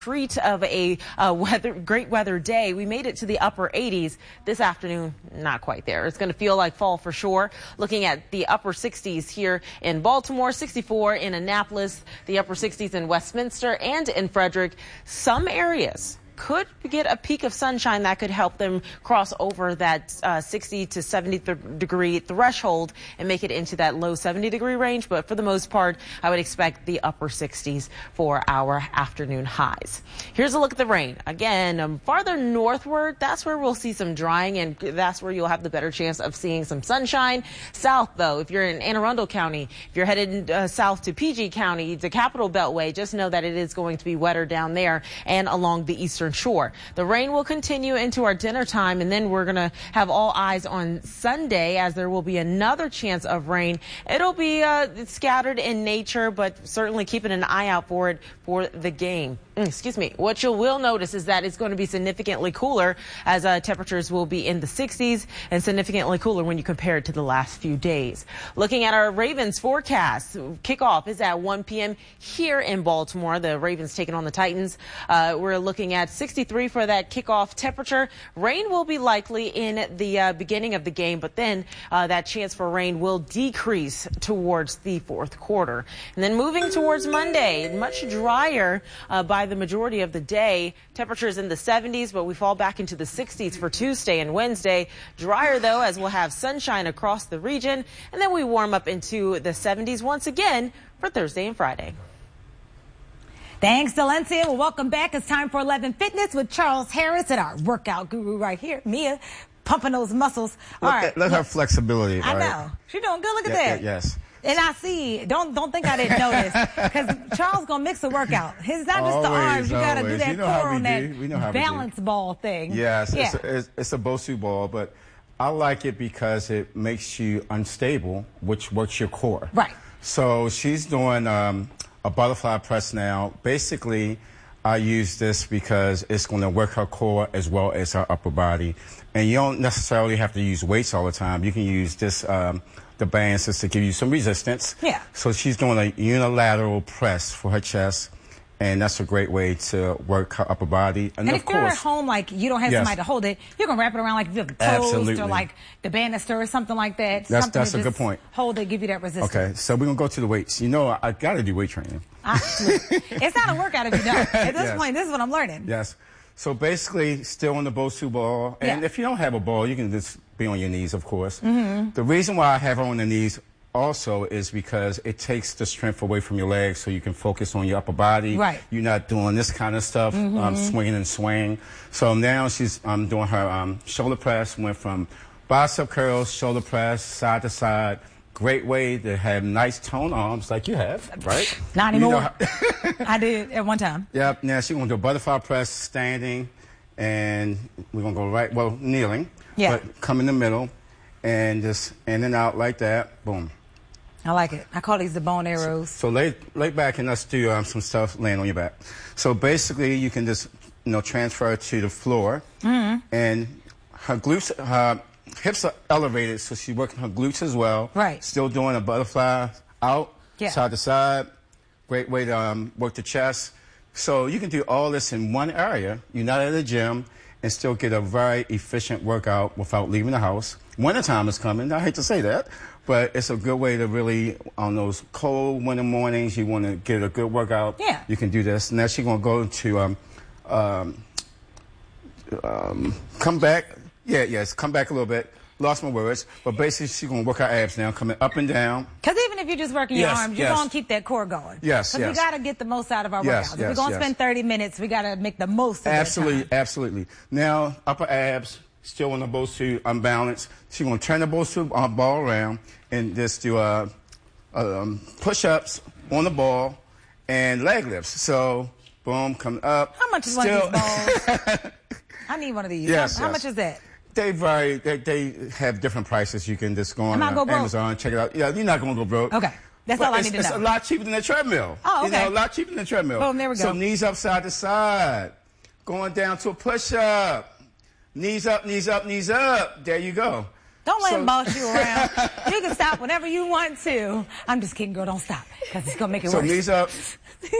treat of a great weather day. We made it to the upper 80s this afternoon. Not quite there. It's going to feel like fall for sure. Looking at the upper 60s here in Baltimore, 64 in Annapolis, the upper 60s in Westminster and in Frederick. Some areas could get a peak of sunshine that could help them cross over that 60 to 70 degree threshold and make it into that low 70-degree range. But for the most part, I would expect the upper 60s for our afternoon highs. Here's a look at the rain. Again, farther northward, that's where we'll see some drying, and that's where you'll have the better chance of seeing some sunshine. South, though, if you're in Anne Arundel County, if you're headed south to PG County, the Capital Beltway, just know that it is going to be wetter down there and along the eastern shore. The rain will continue into our dinner time, and then we're going to have all eyes on Sunday as there will be another chance of rain. It'll be scattered in nature, but certainly keeping an eye out for it for the game. Excuse me. What you will notice is that it's going to be significantly cooler as temperatures will be in the 60s and significantly cooler when you compare it to the last few days. Looking at our Ravens forecast, kickoff is at 1 p.m. here in Baltimore. The Ravens taking on the Titans. We're looking at 63 for that kickoff temperature. Rain will be likely in the beginning of the game, but then that chance for rain will decrease towards the fourth quarter. And then moving towards Monday, much drier by the majority of the day. Temperatures in the 70s, but we fall back into the 60s for Tuesday and Wednesday. Drier, though, as we'll have sunshine across the region. And then we warm up into the 70s once again for Thursday and Friday. Thanks, Dalencia. Well, welcome back. It's time for 11 Fitness with Charles Harris and our workout guru right here, Mia, pumping those muscles. All right. Let her flexibility. I right? know. She's doing good. Look at that. Yes. And I see, don't think I didn't notice, because Charles gonna mix a workout. It's not just the arms. You gotta do that core on that balance ball thing. Yes, yeah. It's a Bosu ball, but I like it because it makes you unstable, which works your core. Right. So she's doing a butterfly press now. Basically, I use this because it's going to work her core as well as her upper body. And you don't necessarily have to use weights all the time. You can use this, the bands, just to give you some resistance. Yeah. So she's doing a unilateral press for her chest. And that's a great way to work her upper body. And if you're at home, like you don't have somebody to hold it, you can wrap it around like if you have the toast or like the banister or something like that. That's a good point. Hold it, give you that resistance. Okay, so we're going to go to the weights. You know, I got to do weight training. It's not a workout if you don't. At this point, this is what I'm learning. Yes. So basically, still on the Bosu ball. And if you don't have a ball, you can just be on your knees, of course. The reason why I have her on the knees also is because it takes the strength away from your legs so you can focus on your upper body. Right. You're not doing this kind of stuff, swinging and swaying. So now she's doing her shoulder press, went from bicep curls, shoulder press, side to side. Great way to have nice toned arms like you have, right? Not anymore. I did at one time. Yep. Now she's going to do a butterfly press standing, and we're going to go kneeling. Yeah. But come in the middle and just in and out like that. Boom. I like it. I call these the bone arrows. So lay back and let's do some stuff laying on your back. So basically, you can just transfer to the floor, and her glutes, her hips are elevated, so she's working her glutes as well. Right. Still doing a butterfly out, side to side. Great way to work the chest. So you can do all this in one area. You're not at a gym, and still get a very efficient workout without leaving the house. Wintertime is coming. I hate to say that, but it's a good way to really, on those cold winter mornings, you want to get a good workout. Yeah. You can do this. Now she's going to go to come back. Yes, come back a little bit. Lost my words. But basically, she's going to work her abs now, coming up and down. Because even if you're just working your arms, you're going to keep that core going. Yes, Because we got to get the most out of our workouts. If we're going to spend 30 minutes, we got to make the most of that time. Absolutely. Now, upper abs, still on the Bosu, unbalanced. She's going to turn the Bosu ball around and just do push-ups on the ball and leg lifts. So, boom, come up. How much is one of these balls? I need one of these. How much is that? They vary. They have different prices. You can just go on Amazon, check it out. Yeah, you're not going to go broke. Okay. That's all I need to know. It's a lot cheaper than a treadmill. Oh, okay. A lot cheaper than a treadmill. Boom, there we go. So knees up, side to side. Going down to a push-up. Knees up, knees up, knees up. There you go. Don't let him boss you around. You can stop whenever you want to. I'm just kidding, girl. Don't stop, because it's going to make it worse. So knees up.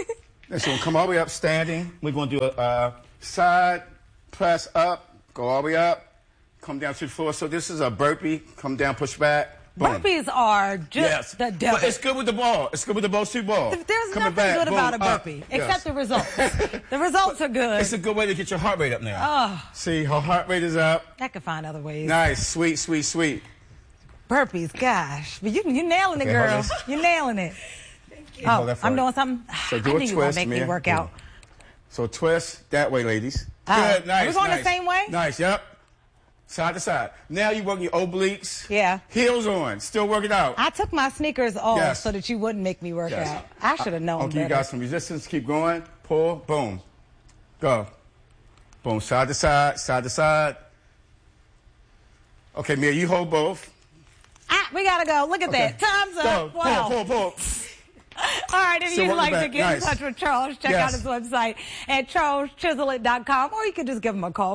So we'll come all the way up standing. We're going to do a side press up, go all the way up, come down to the floor. So this is a burpee. Come down, push back. Boom. Burpees are just the devil. But it's good with the ball. It's good with the two balls. There's nothing good about a burpee except the results. The results are good. It's a good way to get your heart rate up now. Oh. See, her heart rate is up. I can find other ways. Nice, sweet, sweet, sweet. Burpees, gosh. But you're nailing it, girl. You're nailing it. Thank you. Oh, I'm doing something. So do I knew you were going to make me work out. So twist that way, ladies. Good, nice. Are we going the same way? Nice, yep. Side to side. Now you're working your obliques. Yeah. Heels on. Still working out. I took my sneakers off so that you wouldn't make me work out. I should have known better. You got some resistance. Keep going. Pull. Boom. Go. Boom. Side to side. Side to side. Okay, Mia, you hold both. We got to go. Look at that. Time's up. Go. Wow. Pull. All right, if you'd like to get in touch with Charles, check out his website at charleschiselit.com, or you can just give him a call,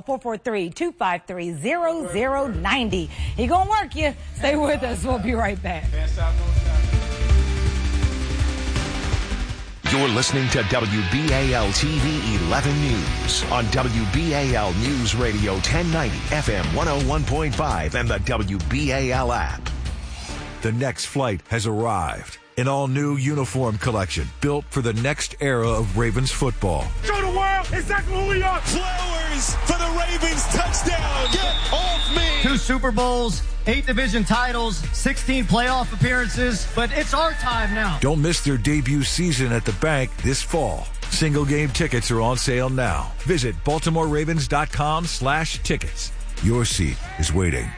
443-253-0090. He gonna work you. Stay with us. We'll be right back. You're listening to WBAL TV 11 News on WBAL News Radio 1090, FM 101.5, and the WBAL app. The next flight has arrived. An all-new uniform collection built for the next era of Ravens football. Show the world exactly who we are. Flowers for the Ravens touchdown. Get off me. 2 Super Bowls, 8 division titles, 16 playoff appearances, but it's our time now. Don't miss their debut season at the bank this fall. Single game tickets are on sale now. Visit BaltimoreRavens.com/tickets. Your seat is waiting.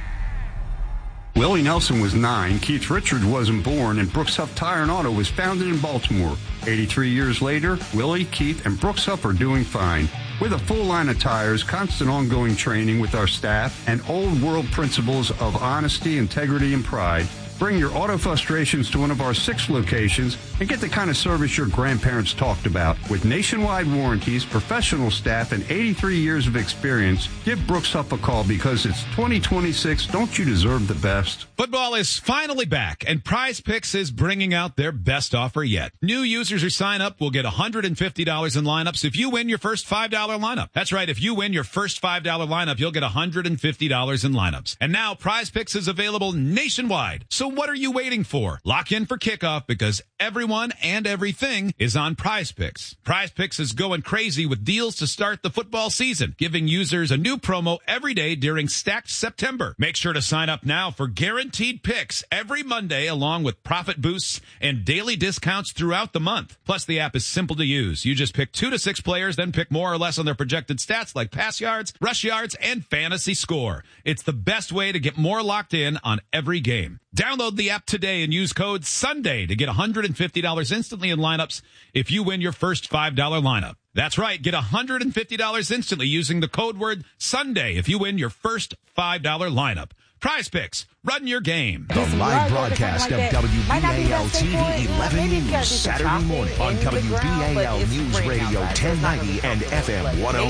Willie Nelson was 9, Keith Richards wasn't born, and Brooks Huff Tire and Auto was founded in Baltimore. 83 years later, Willie, Keith, and Brooks Huff are doing fine. With a full line of tires, constant ongoing training with our staff, and old world principles of honesty, integrity, and pride, bring your auto frustrations to one of our 6 locations and get the kind of service your grandparents talked about. With nationwide warranties, professional staff, and 83 years of experience, give Brooks Huff a call because it's 2026. Don't you deserve the best? Football is finally back, and Prize Picks is bringing out their best offer yet. New users who sign up will get $150 in lineups if you win your first $5 lineup. That's right. If you win your first $5 lineup, you'll get $150 in lineups. And now Prize Picks is available nationwide. So what are you waiting for? Lock in for kickoff because everyone and everything is on Prize Picks. Prize Picks is going crazy with deals to start the football season, giving users a new promo every day during Stacked September. Make sure to sign up now for guaranteed picks every Monday, along with profit boosts and daily discounts throughout the month. Plus, the app is simple to use. You just pick 2 to 6 players, then pick more or less on their projected stats like pass yards, rush yards, and fantasy score. It's the best way to get more locked in on every game. Download the app today and use code SUNDAY to get $150 instantly in lineups if you win your first $5 lineup. That's right. Get $150 instantly using the code word SUNDAY if you win your first $5 lineup. Prize Picks. Run your game. The live broadcast of WBAL TV 11 News Saturday morning on WBAL News Radio 1090 and FM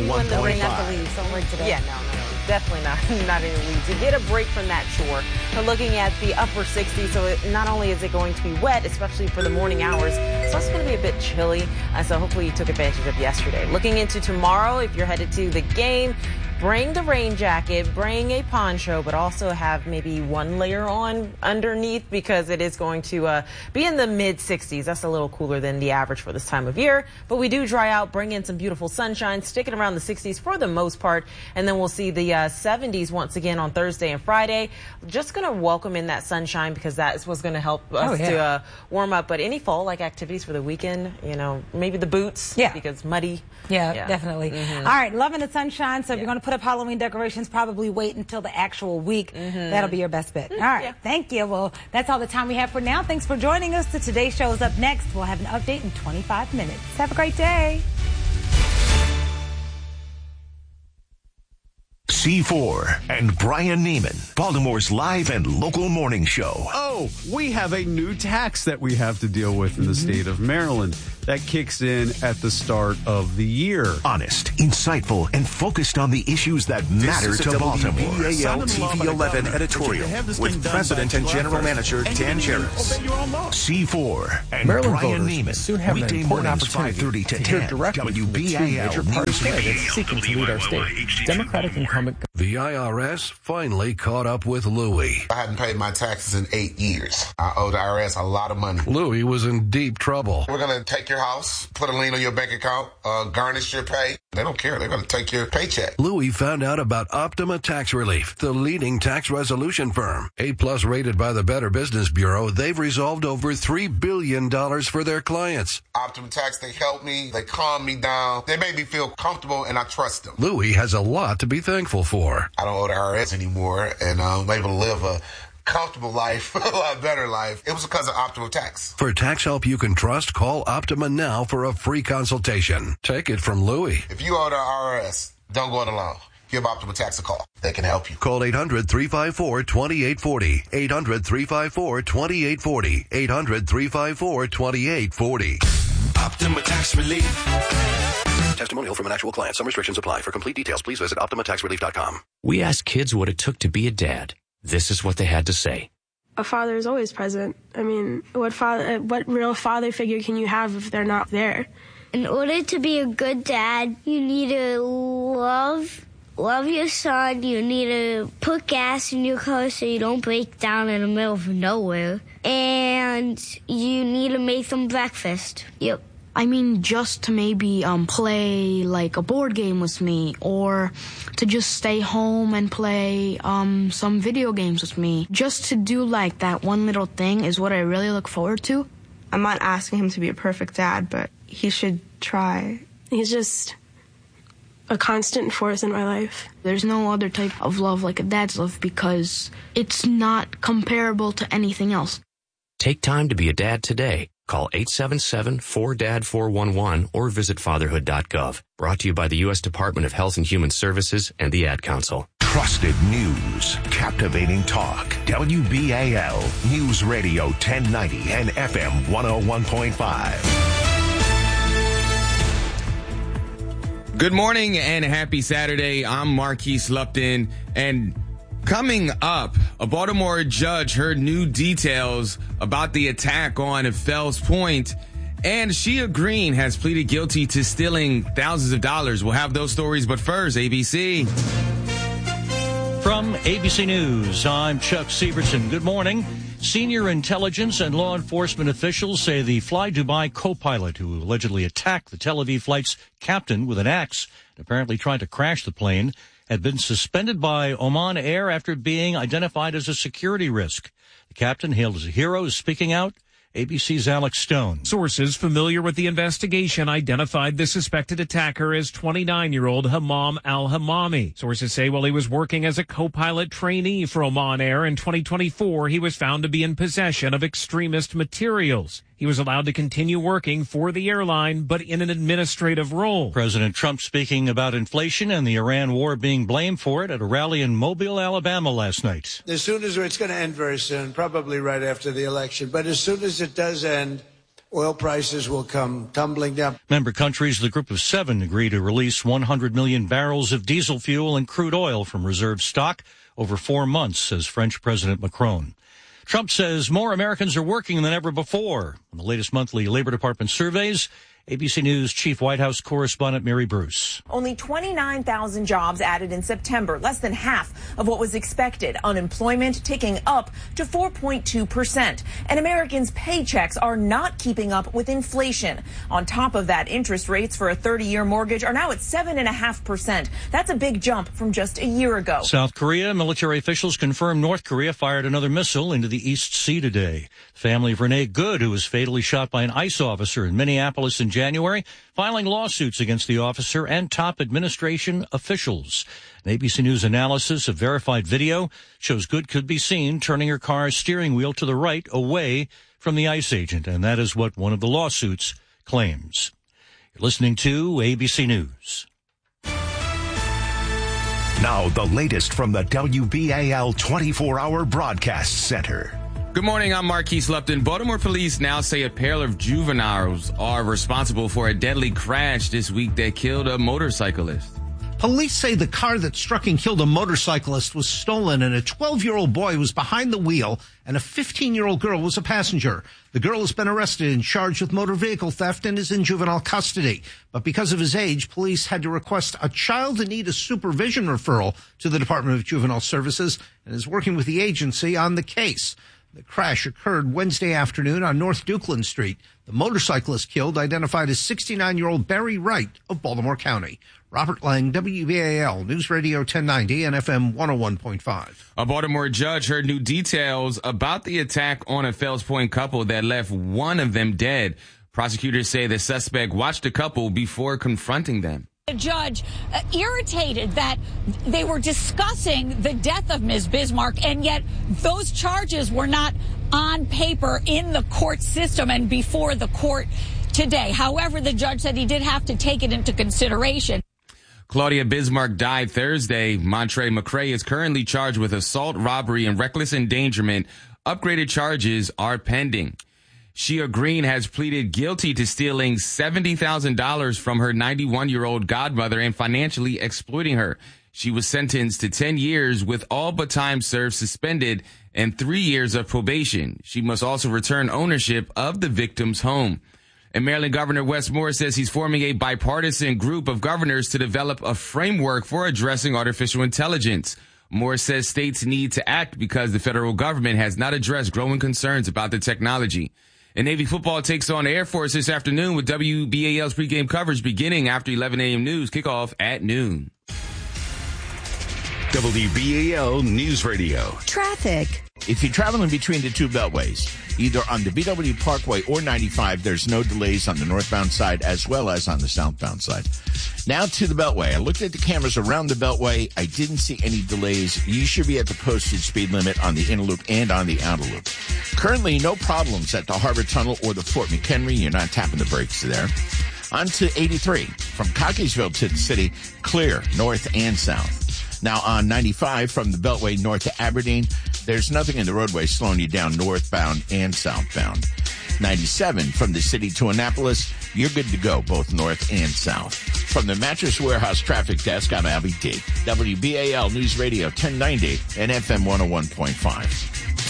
101.5. Yeah, no. Definitely not in the weeds. You get a break from that chore. We're looking at the upper 60s, so not only is it going to be wet, especially for the morning hours, it's also going to be a bit chilly. So hopefully you took advantage of yesterday. Looking into tomorrow, if you're headed to the game, bring the rain jacket, bring a poncho, but also have maybe one layer on underneath because it is going to be in the mid 60s. That's a little cooler than the average for this time of year. But we do dry out, bring in some beautiful sunshine, stick it around the 60s for the most part. And then we'll see the 70s once again on Thursday and Friday. Just going to welcome in that sunshine because that is what's going to help us to warm up. But any fall-like activities for the weekend, maybe the boots because muddy. Yeah, definitely. Mm-hmm. All right, loving the sunshine. So if you're going to put up Halloween decorations, probably wait until the actual week. Mm-hmm. That'll be your best bet. All right, thank you. Well, that's all the time we have for now. Thanks for joining us. Today's show is up next. We'll have an update in 25 minutes. Have a great day. C4 and Brian Neiman, Baltimore's live and local morning show. Oh, we have a new tax that we have to deal with in the state of Maryland that kicks in at the start of the year. Honest, insightful, and focused on the issues that matter to Baltimore. WBAL TV 11 editorial with President and General Manager Dan Jarris. C4 and Maryland Brian voters Neiman. soon have an Weekday important mornings, opportunity 5:30 to hear 10. directly from the two major WBAL parties News Radio. seeking to lead our state. Democratic incumbent. The IRS finally caught up with Louie. I hadn't paid my taxes in 8 years. I owe the IRS a lot of money. Louie was in deep trouble. We're going to take your house, put a lien on your bank account, garnish your pay. They don't care. They're going to take your paycheck. Louie found out about Optima Tax Relief, the leading tax resolution firm. A+ rated by the Better Business Bureau, they've resolved over $3 billion for their clients. Optima Tax, they helped me. They calmed me down. They made me feel comfortable, and I trust them. Louie has a lot to be thankful for. I don't owe the IRS anymore, and I'm able to live a comfortable life, a lot better life. It was because of Optima Tax. For tax help you can trust, call Optima now for a free consultation. Take it from Louie. If you owe the IRS, don't go it alone. Give Optima Tax a call. They can help you. Call 800-354-2840. 800-354-2840. 800-354-2840. Optima Tax Relief. Testimonial from an actual client. Some restrictions apply. For complete details, please visit OptimaTaxRelief.com. We asked kids what it took to be a dad. This is what they had to say. A father is always present. I mean, what real father figure can you have if they're not there? In order to be a good dad, you need to love your son. You need to put gas in your car so you don't break down in the middle of nowhere. And you need to make them breakfast. Yep. I mean, just to maybe play like a board game with me, or to just stay home and play some video games with me. Just to do like that one little thing is what I really look forward to. I'm not asking him to be a perfect dad, but he should try. He's just a constant force in my life. There's no other type of love like a dad's love because it's not comparable to anything else. Take time to be a dad today. Call 877-4DAD-411 or visit fatherhood.gov. Brought to you by the U.S. Department of Health and Human Services and the Ad Council. Trusted news, captivating talk. WBAL News Radio 1090 and FM 101.5. Good morning and happy Saturday. I'm Marquise Lupton, and coming up, a Baltimore judge heard new details about the attack on Fells Point, and Shia Green has pleaded guilty to stealing thousands of dollars. We'll have those stories, but first, ABC. From ABC News, I'm Chuck Severson. Good morning. Senior intelligence and law enforcement officials say the Fly Dubai co-pilot who allegedly attacked the Tel Aviv flight's captain with an axe and apparently tried to crash the plane had been suspended by Oman Air after being identified as a security risk. The captain, hailed as a hero, is speaking out. ABC's Alex Stone. Sources familiar with the investigation identified the suspected attacker as 29-year-old Hammam al-Hammami. Sources say while he was working as a co-pilot trainee for Oman Air in 2024, he was found to be in possession of extremist materials. He was allowed to continue working for the airline, but in an administrative role. President Trump speaking about inflation and the Iran war being blamed for it at a rally in Mobile, Alabama last night. As soon as it's going to end very soon, probably right after the election, but as soon as it does end, oil prices will come tumbling down. Member countries, the Group of Seven, agree to release 100 million barrels of diesel fuel and crude oil from reserve stock over 4 months, says French President Macron. Trump says more Americans are working than ever before. In the latest monthly Labor Department surveys, ABC News Chief White House Correspondent Mary Bruce. Only 29,000 jobs added in September, less than half of what was expected. Unemployment ticking up to 4.2%. And Americans' paychecks are not keeping up with inflation. On top of that, interest rates for a 30-year mortgage are now at 7.5%. That's a big jump from just a year ago. South Korea military officials confirm North Korea fired another missile into the East Sea today. The family of Renee Good, who was fatally shot by an ICE officer in Minneapolis in January, filing lawsuits against the officer and top administration officials. An ABC News analysis of verified video shows Good could be seen turning her car's steering wheel to the right away from the ICE agent, and that is what one of the lawsuits claims. You're listening to ABC News. Now, the latest from the WBAL 24-hour broadcast center. Good morning, I'm Marquise Lupton. Baltimore police now say a pair of juveniles are responsible for a deadly crash this week that killed a motorcyclist. Police say the car that struck and killed a motorcyclist was stolen and a 12-year-old boy was behind the wheel and a 15-year-old girl was a passenger. The girl has been arrested and charged with motor vehicle theft and is in juvenile custody. But because of his age, police had to request a child in need of supervision referral to the Department of Juvenile Services and is working with the agency on the case. The crash occurred Wednesday afternoon on North Dukeland Street. The motorcyclist killed identified as 69-year-old Barry Wright of Baltimore County. Robert Lang, WBAL News Radio 1090 and FM 101.5. A Baltimore judge heard new details about the attack on a Fells Point couple that left one of them dead. Prosecutors say the suspect watched the couple before confronting them. The judge irritated that they were discussing the death of Ms. Bismarck, and yet those charges were not on paper in the court system and before the court today. However, the judge said he did have to take it into consideration. Claudia Bismarck died Thursday. Montre McCray is currently charged with assault, robbery, and reckless endangerment. Upgraded charges are pending. Shia Green has pleaded guilty to stealing $70,000 from her 91-year-old godmother and financially exploiting her. She was sentenced to 10 years with all but time served suspended and 3 years of probation. She must also return ownership of the victim's home. And Maryland Governor Wes Moore says he's forming a bipartisan group of governors to develop a framework for addressing artificial intelligence. Moore says states need to act because the federal government has not addressed growing concerns about the technology. And Navy football takes on the Air Force this afternoon with WBAL's pregame coverage beginning after 11 a.m. news kickoff at noon. WBAL News Radio. Traffic. If you're traveling between the two beltways, either on the BW Parkway or 95, there's no delays on the northbound side as well as on the southbound side. Now to the beltway. I looked at the cameras around the beltway. I didn't see any delays. You should be at the posted speed limit on the inner loop and on the outer loop. Currently, no problems at the Harbor Tunnel or the Fort McHenry. You're not tapping the brakes there. On to 83. From Cockeysville to the city, clear north and south. Now on 95 from the Beltway north to Aberdeen, there's nothing in the roadway slowing you down northbound and southbound. 97 from the city to Annapolis, you're good to go both north and south. From the Mattress Warehouse Traffic Desk, I'm Abby D. WBAL News Radio 1090 and FM 101.5.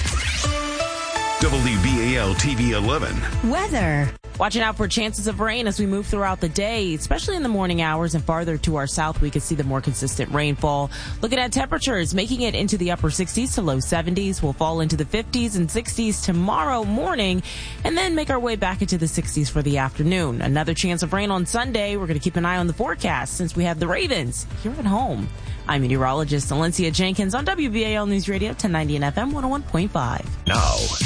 WBAL TV 11. Weather. Watching out for chances of rain as we move throughout the day, especially in the morning hours and farther to our south, we can see the more consistent rainfall. Looking at temperatures, making it into the upper 60s to low 70s. We'll fall into the 50s and 60s tomorrow morning and then make our way back into the 60s for the afternoon. Another chance of rain on Sunday. We're going to keep an eye on the forecast since we have the Ravens here at home. I'm meteorologist Valencia Jenkins on WBAL News Radio 1090 and FM 101.5. Now,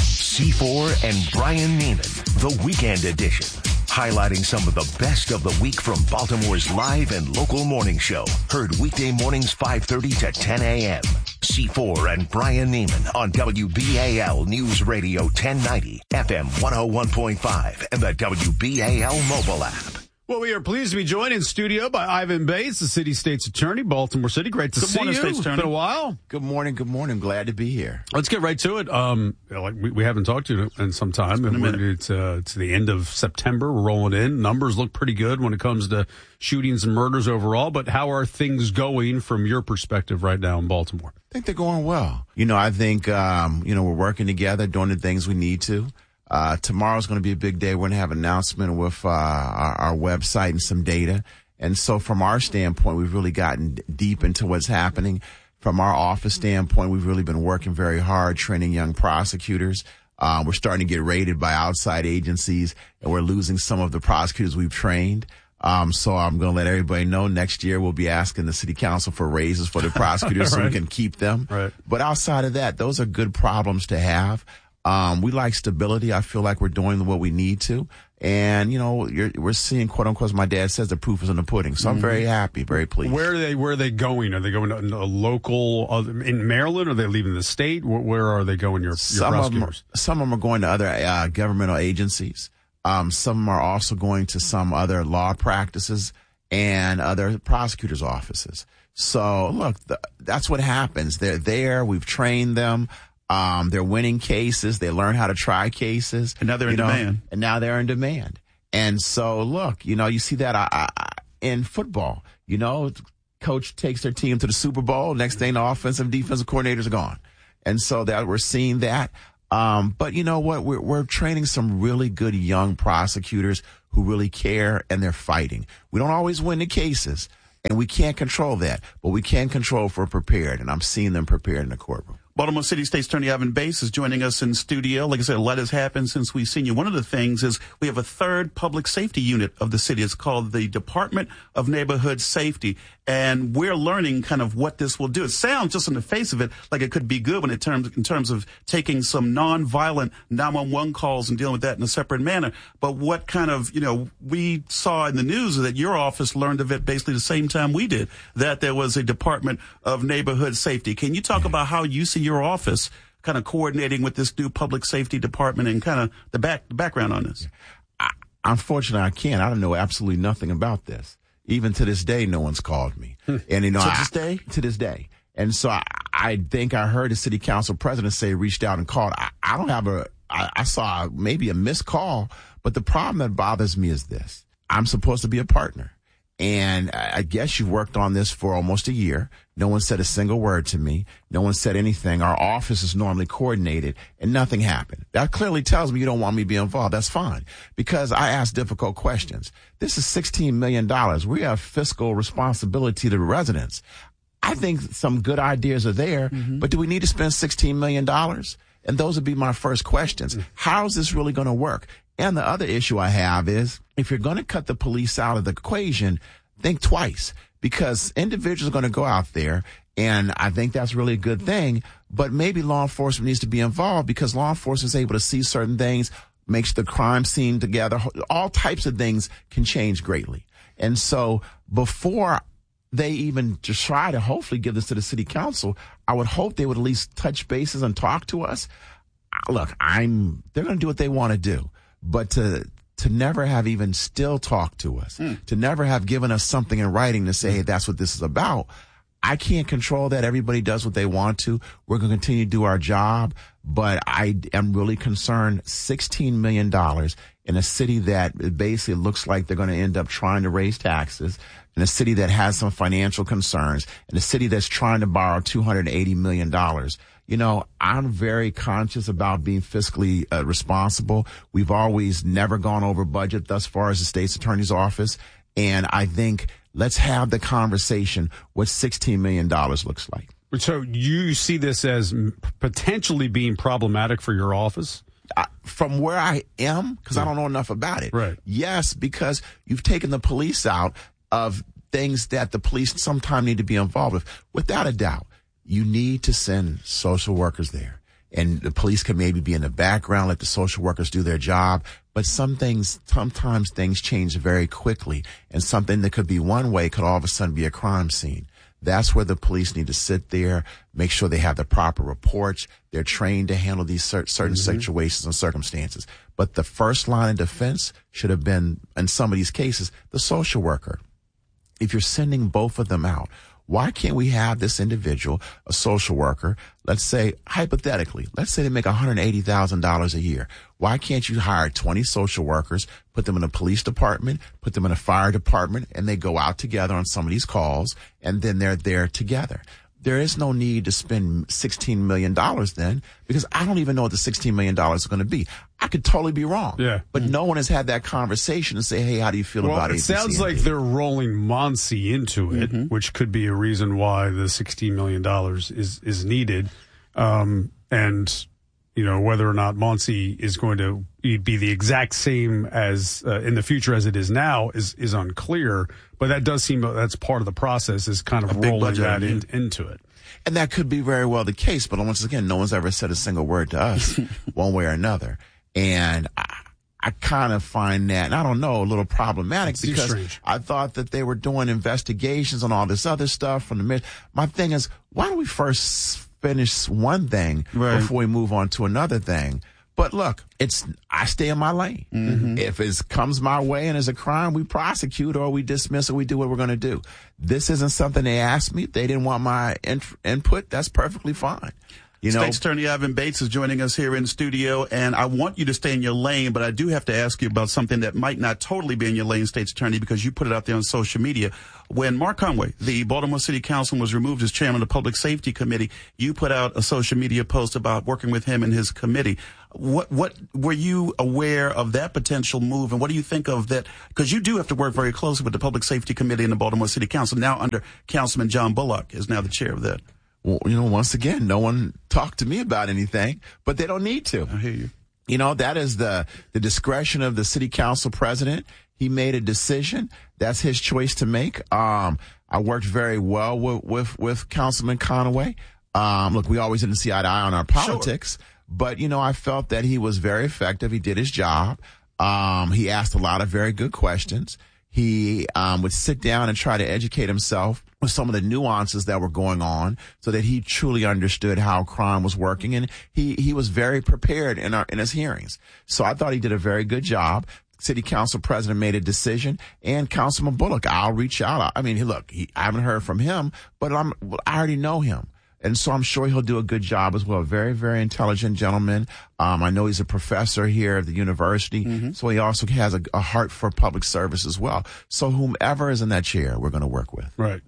C4 and Brian Neiman, the Weekend Edition, highlighting some of the best of the week from Baltimore's live and local morning show. Heard weekday mornings 5:30 to 10 a.m. C4 and Brian Neiman on WBAL News Radio 1090, FM 101.5, and the WBAL mobile app. Well, we are pleased to be joined in studio by Ivan Bates, the city state's attorney, Baltimore City. Great to see you. It's been a while. Good morning. Good morning. Glad to be here. Let's get right to it. We haven't talked to you in some time. It's the end of September. We're rolling in. Numbers look pretty good when it comes to shootings and murders overall. But how are things going from your perspective right now in Baltimore? I think they're going well. I think, we're working together, doing the things we need to. Tomorrow's going to be a big day. We're going to have an announcement with our website and some data. And so from our standpoint, we've really gotten deep into what's happening. From our office standpoint, we've really been working very hard, training young prosecutors. We're starting to get rated by outside agencies, and we're losing some of the prosecutors we've trained. So I'm going to let everybody know next year we'll be asking the city council for raises for the prosecutors so we can keep them. Right. But outside of that, those are good problems to have. We like stability. I feel like we're doing what we need to. And, we're seeing, quote unquote, as my dad says, the proof is in the pudding. So I'm very happy, very pleased. Where are they going? Are they going to a local, in Maryland? Are they leaving the state? Where are they going, your prosecutors? Some of them are going to other governmental agencies. Some are also going to some other law practices. and other prosecutors' offices. So, look, that's what happens. They're there. We've trained them. They're winning cases. They learn how to try cases. And now they're in demand. And now they're in demand. And so, look, you see that in football. Coach takes their team to the Super Bowl. Next thing, the offensive and defensive coordinators are gone. And so that we're seeing that. But you know what? We're training some really good young prosecutors who really care, and they're fighting. We don't always win the cases, and we can't control that, but we can control if we're prepared, and I'm seeing them prepared in the courtroom. Baltimore City State's Attorney Ivan Bass is joining us in studio. Like I said, a lot has happened since we've seen you. One of the things is we have a third public safety unit of the city. It's called the Department of Neighborhood Safety. And we're learning kind of what this will do. It sounds just on the face of it like it could be good in terms of taking some nonviolent 911 calls and dealing with that in a separate manner. But what kind of, we saw in the news that your office learned of it basically the same time we did, that there was a Department of Neighborhood Safety. Can you talk about how you see your office kind of coordinating with this new public safety department and kind of the background on this? Unfortunately, I can't. I don't know absolutely nothing about this. Even to this day, no one's called me. And to this day. And so I think I heard the city council president say reached out and called. I don't have I saw maybe a missed call, but the problem that bothers me is this. I'm supposed to be a partner. And I guess you've worked on this for almost a year. No one said a single word to me. No one said anything. Our office is normally coordinated, and nothing happened. That clearly tells me you don't want me to be involved. That's fine, because I ask difficult questions. This is $16 million. We have fiscal responsibility to the residents. I think some good ideas are there, but do we need to spend $16 million? And those would be my first questions. How is this really going to work? And the other issue I have is, if you're going to cut the police out of the equation, think twice, because individuals are going to go out there, and I think that's really a good thing, but maybe law enforcement needs to be involved, because law enforcement is able to see certain things, makes the crime scene together. All types of things can change greatly. And so before they even just try to hopefully give this to the city council, I would hope they would at least touch bases and talk to us. Look, they're going to do what they want to do. But to never have even still talked to us, to never have given us something in writing to say, hey, that's what this is about. I can't control that. Everybody does what they want to. We're going to continue to do our job. But I am really concerned. $16 million in a city that basically looks like they're going to end up trying to raise taxes, in a city that has some financial concerns, in a city that's trying to borrow $280 million. I'm very conscious about being fiscally responsible. We've always never gone over budget thus far as the state's attorney's office. And I think let's have the conversation what $16 million looks like. So you see this as potentially being problematic for your office? From where I am, because I don't know enough about it. Right. Yes, because you've taken the police out of things that the police sometimes need to be involved with. Without a doubt. You need to send social workers there, and the police can maybe be in the background, let the social workers do their job. But sometimes things change very quickly, and something that could be one way could all of a sudden be a crime scene. That's where the police need to sit there, make sure they have the proper reports. They're trained to handle these certain situations and circumstances. But the first line of defense should have been, in some of these cases, the social worker. If you're sending both of them out, why can't we have this individual, a social worker, let's say, hypothetically, let's say they make $180,000 a year. Why can't you hire 20 social workers, put them in a police department, put them in a fire department, and they go out together on some of these calls, and then they're there together? There is no need to spend $16 million then, because I don't even know what the $16 million is going to be. I could totally be wrong. Yeah. But no one has had that conversation to say, hey, how do you feel about it? It sounds like they're rolling Monsi into it, which could be a reason why the $16 million is needed. And, whether or not Monsi is going to be the exact same as in the future as it is now is unclear. But that does seem that's part of the process, is kind of rolling that into it. And that could be very well the case. But once again, no one's ever said a single word to us one way or another. And I kind of find that, and I don't know, a little problematic, because I thought that they were doing investigations on all this other stuff from the. My thing is, why don't we first finish one thing before we move on to another thing? But look, I stay in my lane. Mm-hmm. If it comes my way and is a crime, we prosecute or we dismiss or we do what we're going to do. This isn't something they asked me. They didn't want my input. That's perfectly fine. State's Attorney Ivan Bates is joining us here in studio, and I want you to stay in your lane, but I do have to ask you about something that might not totally be in your lane, State's Attorney, because you put it out there on social media. When Mark Conway, the Baltimore City Councilman, was removed as chairman of the Public Safety Committee, you put out a social media post about working with him and his committee. What were you aware of that potential move, and what do you think of that? Because you do have to work very closely with the Public Safety Committee and the Baltimore City Council, now under Councilman John Bullock is now the chair of that. Well, once again, no one talked to me about anything, but they don't need to. I hear you. That is the discretion of the city council president. He made a decision. That's his choice to make. I worked very well with Councilman Conway. Look, we always didn't see eye to eye on our politics, but, I felt that he was very effective. He did his job. He asked a lot of very good questions. He would sit down and try to educate himself with some of the nuances that were going on so that he truly understood how crime was working. And he was very prepared in his hearings. So I thought he did a very good job. City Council President made a decision, and Councilman Bullock, I'll reach out. I mean, look, I haven't heard from him, but I already know him. And so I'm sure he'll do a good job as well. Very, very intelligent gentleman. I know he's a professor here at the university. Mm-hmm. So he also has a heart for public service as well. So whomever is in that chair, we're going to work with. Right.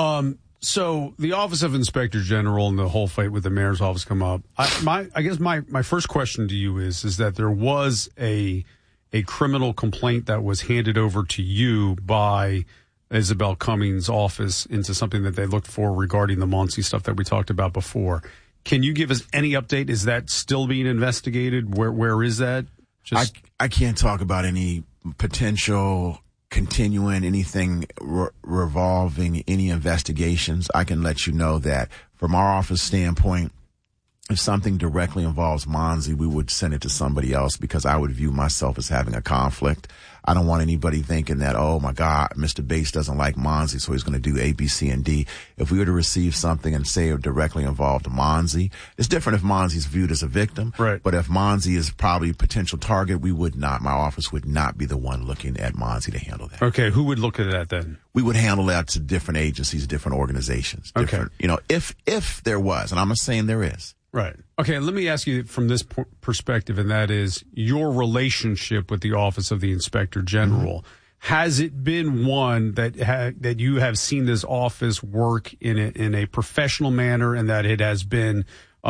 So the Office of Inspector General and the whole fight with the mayor's office come up. I guess my first question to you is that there was a criminal complaint that was handed over to you by Isabel Cummings' office into something that they looked for regarding the Monsey stuff that we talked about before. Can you give us any update? Is that still being investigated? Where is that? I can't talk about any potential continuing anything revolving any investigations. I can let you know that from our office standpoint, if something directly involves Monsey, we would send it to somebody else because I would view myself as having a conflict. I don't want anybody thinking that, oh my God, Mr. Bates doesn't like Monsey, so he's going to do A, B, C, and D. If we were to receive something and say it directly involved Monsey, it's different if Monsey's viewed as a victim. Right. But if Monsey is probably a potential target, my office would not be the one looking at Monsey to handle that. Okay. Who would look at that then? We would handle that to different agencies, different organizations. Different, okay. If there was, and I'm not saying there is. Right. Okay, let me ask you from this perspective, and that is your relationship with the Office of the Inspector General. Mm-hmm. Has it been one that you have seen this office work in a professional manner, and that it has been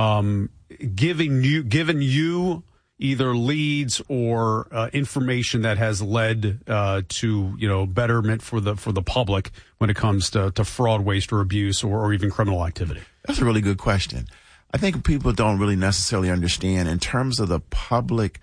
given you either leads or information that has led to betterment for the public when it comes to fraud, waste, or abuse, or even criminal activity? That's a really good question. I think people don't really necessarily understand in terms of the public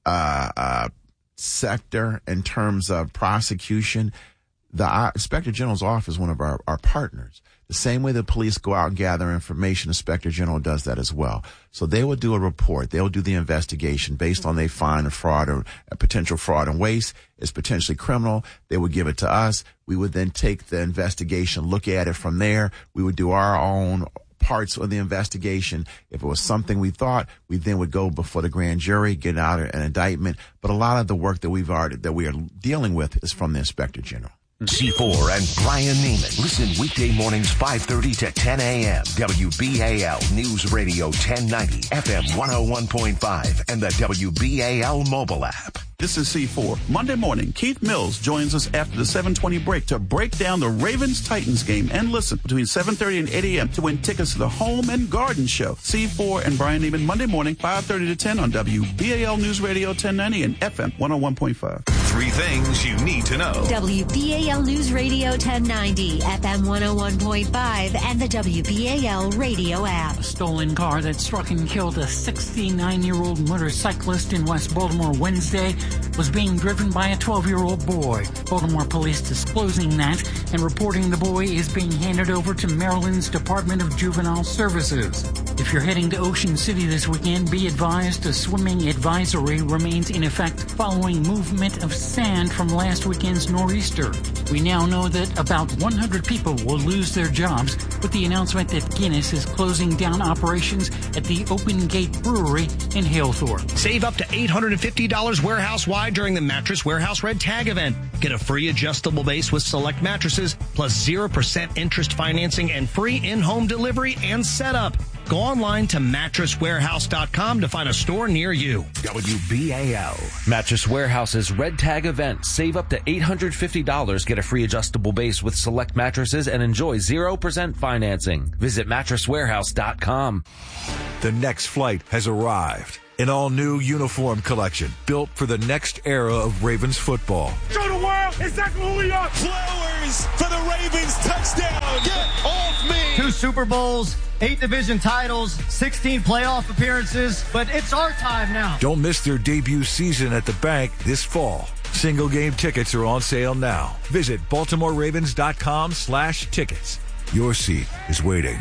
sector, in terms of prosecution, the Inspector General's office is one of our partners. The same way the police go out and gather information, Inspector General does that as well. So they will do a report. They'll do the investigation based on they find a fraud or a potential fraud and waste is potentially criminal. They would give it to us. We would then take the investigation, look at it from there. We would do our own parts of the investigation. If it was something we thought, we then would go before the grand jury, get out an indictment. But a lot of the work that we are dealing with is from the Inspector General. C4 and Brian Neiman. Listen weekday mornings 5:30 to 10 a.m. WBAL News Radio 1090, FM 101.5, and the WBAL mobile app. This is C4. Monday morning, Keith Mills joins us after the 7:20 break to break down the Ravens-Titans game. And listen, between 7:30 and 8 a.m. to win tickets to the Home and Garden Show. C4 and Brian Neiman, Monday morning, 5:30 to 10 on WBAL News Radio 1090 and FM 101.5. Three things you need to know. WBAL News Radio 1090, FM 101.5, and the WBAL radio app. A stolen car that struck and killed a 69-year-old motorcyclist in West Baltimore Wednesday was being driven by a 12-year-old boy. Baltimore police disclosing that and reporting the boy is being handed over to Maryland's Department of Juvenile Services. If you're heading to Ocean City this weekend, be advised a swimming advisory remains in effect following movement of sand from last weekend's nor'easter. We now know that about 100 people will lose their jobs with the announcement that Guinness is closing down operations at the Open Gate Brewery in Halethorpe. Save up to $850 warehouse-wide during the Mattress Warehouse Red Tag event. Get a free adjustable base with select mattresses, plus 0% interest financing and free in-home delivery and setup. Go online to mattresswarehouse.com to find a store near you. WBAL. Mattress Warehouse's Red Tag event. Save up to $850. Get a free adjustable base with select mattresses and enjoy 0% financing. Visit mattresswarehouse.com. The next flight has arrived. An all-new uniform collection built for the next era of Ravens football. Show the world exactly who we are. Flowers for the Ravens touchdown. Get off me. 2 Super Bowls, 8 division titles, 16 playoff appearances, but it's our time now. Don't miss their debut season at the bank this fall. Single game tickets are on sale now. Visit BaltimoreRavens.com/tickets. Your seat is waiting.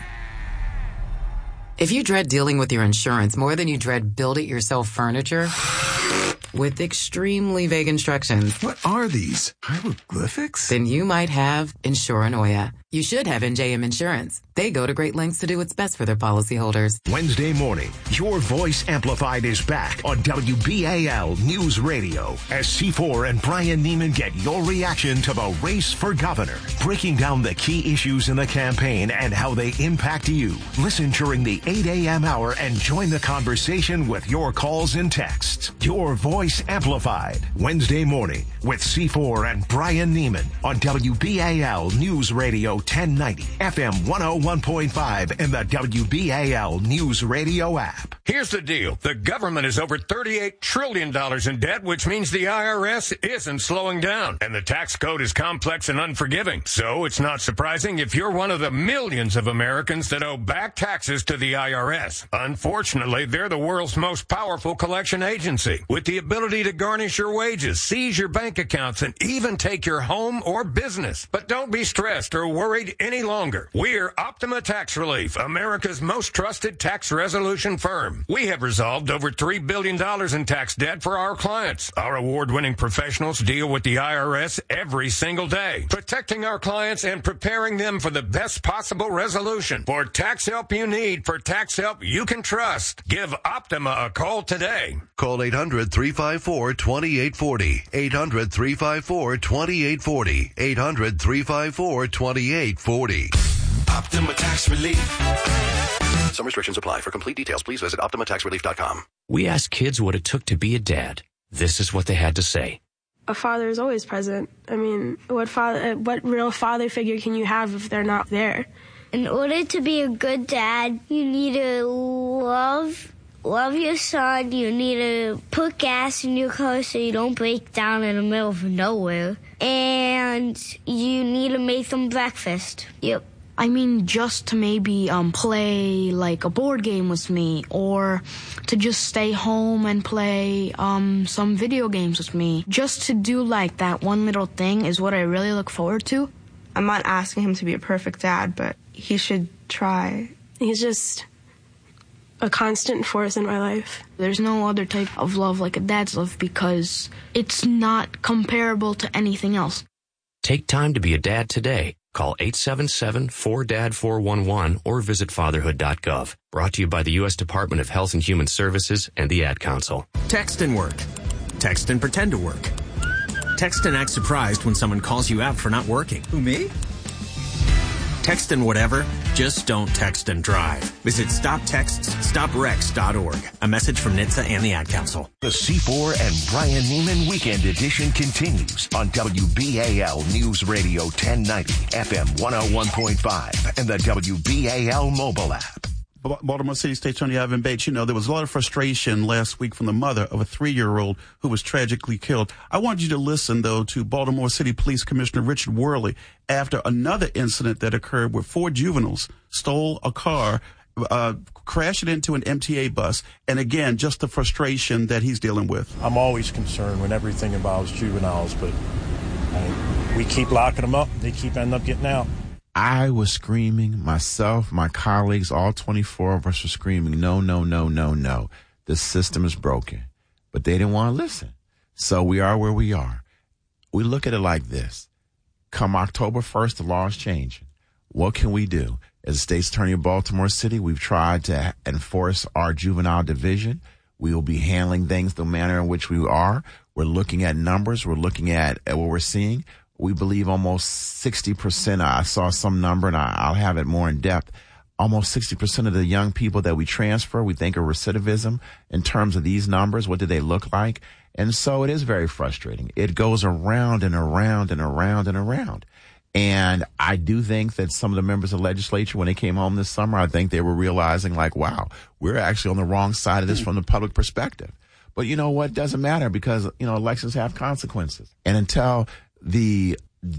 If you dread dealing with your insurance more than you dread build-it-yourself furniture with extremely vague instructions. What are these? Hieroglyphics? Then you might have Insuranoia. You should have NJM Insurance. They go to great lengths to do what's best for their policyholders. Wednesday morning, Your Voice Amplified is back on WBAL News Radio as C4 and Brian Neiman get your reaction to the race for governor, breaking down the key issues in the campaign and how they impact you. Listen during the 8 a.m. hour and join the conversation with your calls and texts. Your Voice Amplified, Wednesday morning with C4 and Brian Neiman on WBAL News Radio 1090, FM 101.5, and the WBAL News Radio app. Here's the deal. The government is over $38 trillion in debt, which means the IRS isn't slowing down. And the tax code is complex and unforgiving. So it's not surprising if you're one of the millions of Americans that owe back taxes to the IRS. Unfortunately, they're the world's most powerful collection agency, with the ability to garnish your wages, seize your bank accounts, and even take your home or business. But don't be stressed or worried any longer. We're Optima Tax Relief, America's most trusted tax resolution firm. We have resolved over $3 billion in tax debt for our clients. Our award-winning professionals deal with the IRS every single day, protecting our clients and preparing them for the best possible resolution. For tax help you need, for tax help you can trust, give Optima a call today. Call 800-354-2840. 800-354-2840. 800-354-2840. Optima Tax Relief. Some restrictions apply. For complete details, please visit OptimaTaxRelief.com. We asked kids what it took to be a dad. This is what they had to say. A father is always present. I mean, what real father figure can you have if they're not there? In order to be a good dad, you need to love your son. You need to put gas in your car so you don't break down in the middle of nowhere. And you need to make them breakfast. Yep. I mean, just to maybe play like a board game with me, or to just stay home and play some video games with me. Just to do like that one little thing is what I really look forward to. I'm not asking him to be a perfect dad, but he should try. He's just a constant force in my life. There's no other type of love like a dad's love because it's not comparable to anything else. Take time to be a dad today. Call 877-4DAD-411 or visit fatherhood.gov. Brought to you by the U.S. Department of Health and Human Services and the Ad Council. Text and work. Text and pretend to work. Text and act surprised when someone calls you out for not working. Who, me? Text and whatever, just don't text and drive. Visit StopTextsStopWrecks.org. A message from NHTSA and the Ad Council. The C4 and Brian Neiman Weekend Edition continues on WBAL News Radio 1090, FM 101.5, and the WBAL mobile app. Baltimore City State Attorney Ivan Bates, you know, there was a lot of frustration last week from the mother of a 3-year-old who was tragically killed. I want you to listen, though, to Baltimore City Police Commissioner Richard Worley after another incident that occurred where 4 juveniles stole a car, crashed it into an MTA bus, and again, just the frustration that he's dealing with. I'm always concerned when everything involves juveniles, but we keep locking them up. They keep ending up getting out. I was screaming, myself, my colleagues, all 24 of us were screaming, no, no, no, no, no. The system is broken. But they didn't want to listen. So we are where we are. we look at it like this. Come October 1st, the law is changing. What can we do? As the state's attorney of Baltimore City, we've tried to enforce our juvenile division. We will be handling things the manner in which we are. We're looking at numbers. We're looking at what we're seeing. We believe almost 60%. I saw some number, and I'll have it more in depth. Almost 60% of the young people that we transfer, we think are recidivism in terms of these numbers. What do they look like? And so it is very frustrating. It goes around and around and around and around. And I do think that some of the members of the legislature, when they came home this summer, I think they were realizing like, wow, we're actually on the wrong side of this from the public perspective. But you know what? Doesn't matter because, you know, elections have consequences. And until the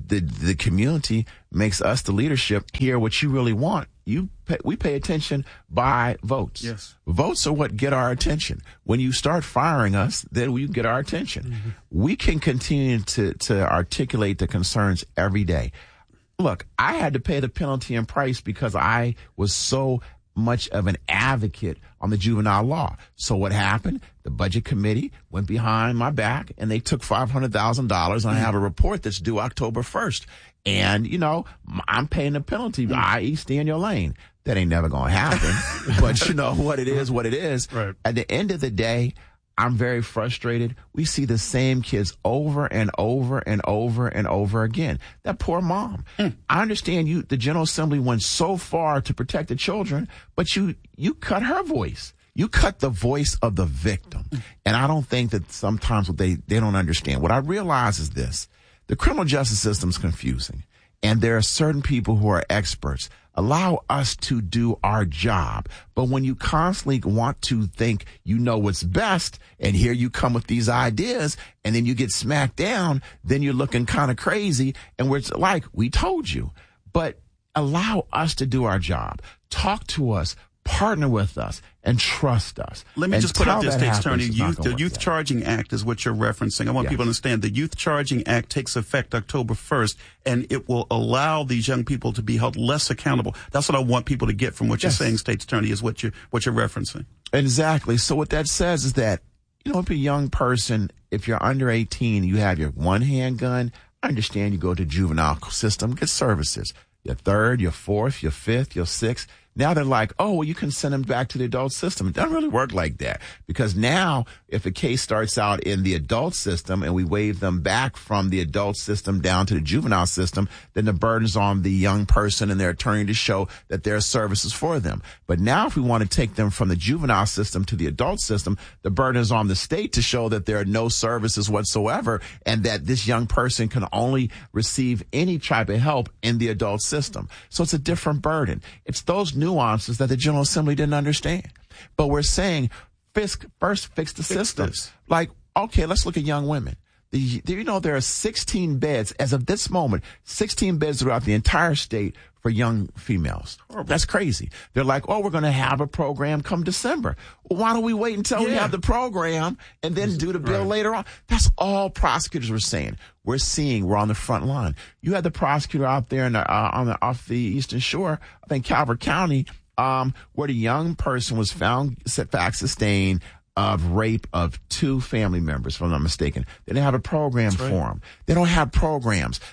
community makes us, the leadership, hear what you really want, we pay attention by votes. Yes. Votes are what get our attention. When you start firing us, then we get our attention. Mm-hmm. We can continue to articulate the concerns every day. Look, I had to pay the penalty and price because I was so much of an advocate on the juvenile law. So what happened? The budget committee went behind my back and they took $500,000 and I have a report that's due October 1st. And, you know, I'm paying the penalty, i.e. stay in your lane. That ain't never going to happen. But you know what it is. Right. At the end of the day, I'm very frustrated. We see the same kids over and over and over and over again. That poor mom. I understand the General Assembly went so far to protect the children, but you cut her voice. You cut the voice of the victim. And I don't think that sometimes they don't understand. What I realize is this. The criminal justice system is confusing. And there are certain people who are experts. Allow us to do our job. But when you constantly want to think you know what's best, and here you come with these ideas, and then you get smacked down, then you're looking kind of crazy, and we're like, we told you. But allow us to do our job. Talk to us. Partner with us and trust us. Let me just put out this, State's Attorney. The Youth Charging Act is what you're referencing. I want people to understand the Youth Charging Act takes effect October 1st, and it will allow these young people to be held less accountable. That's what I want people to get from what you're saying, State's Attorney, is what you're referencing. Exactly. So what that says is that, you know, if you're a young person, if you're under 18, you have your one handgun, I understand you go to juvenile system, get services. Your third, your fourth, your fifth, your sixth. Now they're like, oh, well, you can send them back to the adult system. It doesn't really work like that because now if a case starts out in the adult system and we wave them back from the adult system down to the juvenile system, then the burden's on the young person and their attorney to show that there are services for them. But now if we want to take them from the juvenile system to the adult system, the burden is on the state to show that there are no services whatsoever and that this young person can only receive any type of help in the adult system. So it's a different burden. It's those nuances that the General Assembly didn't understand. But we're saying, first fix the system. Like, okay, let's look at young women. You know, there are 16 beds, as of this moment, 16 beds throughout the entire state for young females. That's crazy. They're like, oh, we're going to have a program come December. Well, why don't we wait until we have the program and then do the bill later on? That's all prosecutors were saying. We're on the front line. You had the prosecutor out there off the Eastern Shore, I think Calvert County, where the young person was found fact sustained of rape of 2 family members, if I'm not mistaken. They didn't have a program for them. They don't have programs.